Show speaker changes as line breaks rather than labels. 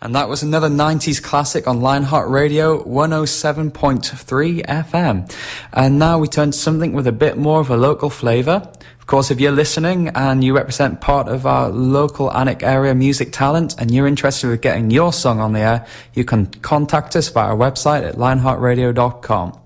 And that was another 90s classic on Lionheart Radio 107.3 FM. And now we turn to something with a bit more of a local flavour. Of course, if you're listening and you represent part of our local Alnwick area music talent and you're interested in getting your song on the air, you can contact us via our website at lionheartradio.com.